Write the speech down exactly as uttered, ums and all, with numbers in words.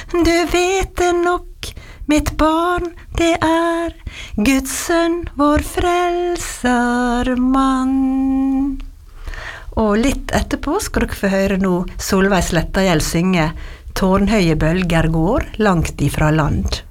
Du vet det nok, mitt barn, det er Guds sønn, vår frelsermann. Og litt etterpå skal dere få høre nå Solveig Slettagjeld synge Tårnhøye bølger går langt ifra land.